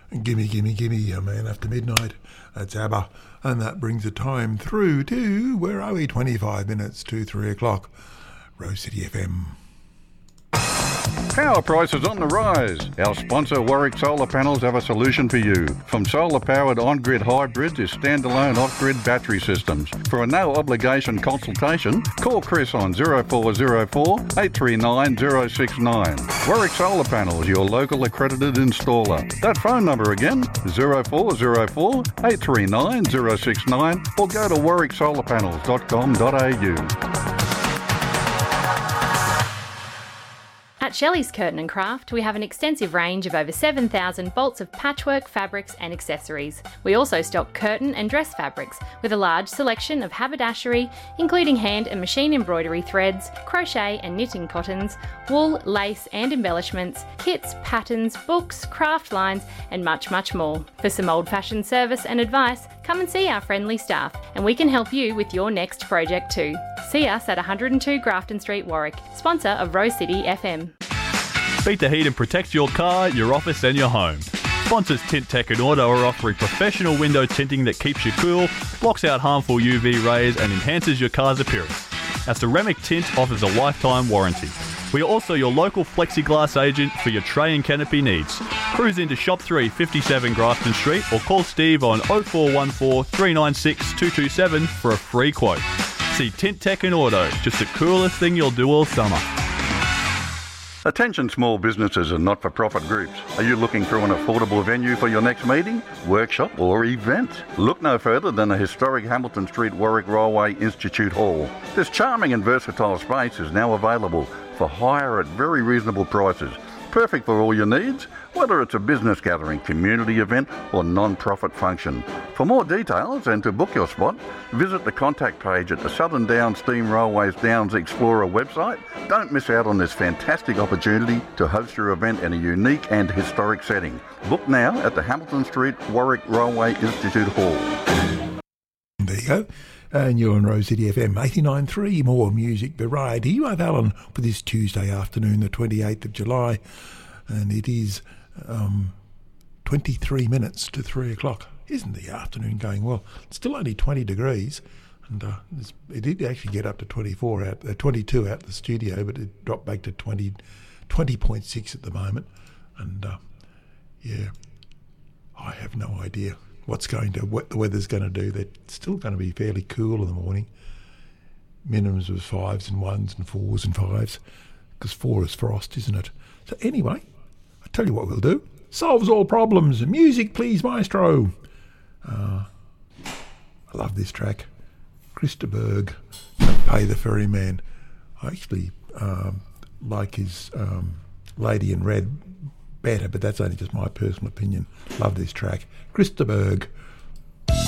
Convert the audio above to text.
Gimme, gimme, gimme, a man after midnight. That's ABBA. And that brings the time through to, where are we, 25 minutes to 3 o'clock. Rose City FM. Power prices on the rise. Our sponsor Warwick Solar Panels have a solution for you. From solar-powered on-grid hybrids to standalone off-grid battery systems. For a no-obligation consultation, call Chris on 0404 839 069. Warwick Solar Panels, your local accredited installer. That phone number again, 0404 839 069, or go to warwicksolarpanels.com.au. At Shelley's Curtain & Craft, we have an extensive range of over 7,000 bolts of patchwork fabrics and accessories. We also stock curtain and dress fabrics with a large selection of haberdashery, including hand and machine embroidery threads, crochet and knitting cottons, wool, lace and embellishments, kits, patterns, books, craft lines and much, much more. For some old-fashioned service and advice, come and see our friendly staff and we can help you with your next project too. See us at 102 Grafton Street, Warwick, sponsor of Rose City FM. Beat the heat and protect your car, your office and your home. Sponsors Tint Tech and Auto are offering professional window tinting that keeps you cool, blocks out harmful UV rays and enhances your car's appearance. Our ceramic tint offers a lifetime warranty. We are also your local plexiglass agent for your tray and canopy needs. Cruise into Shop 3, 57 Grafton Street or call Steve on 0414 396 227 for a free quote. See Tint Tech and Auto, just the coolest thing you'll do all summer. Attention small businesses and not-for-profit groups. Are you looking for an affordable venue for your next meeting, workshop or event? Look no further than the historic Hamilton Street Warwick Railway Institute Hall. This charming and versatile space is now available for hire at very reasonable prices. Perfect for all your needs, whether it's a business gathering, community event or non-profit function. For more details and to book your spot, visit the contact page at the Southern Downs Steam Railways Downs Explorer website. Don't miss out on this fantastic opportunity to host your event in a unique and historic setting. Book now at the Hamilton Street Warwick Railway Institute Hall. There you go. And you're on Rose City FM 89.3, more music variety. You have Alan for this Tuesday afternoon, the 28th of July. And it is 23 minutes to 3 o'clock. Isn't the afternoon going well? It's still only 20 degrees. And it did actually get up to 22 out the studio, but it dropped back to 20.6 at the moment. And I have no idea what the weather's going to do. They're still going to be fairly cool in the morning. Minimums of 5s and 1s and 4s and 5s, because 4 is frost, isn't it? So anyway, I tell you what we'll do. Solves all problems. Music, please, maestro. I love this track. Krista Berg, Pay the Ferryman. I actually like his Lady in Red better, but that's only just my personal opinion. Love this track. Krista Berg,